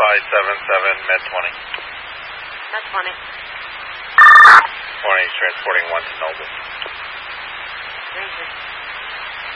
577 Med 20. Med 20. Morning, transporting 1 to Noble.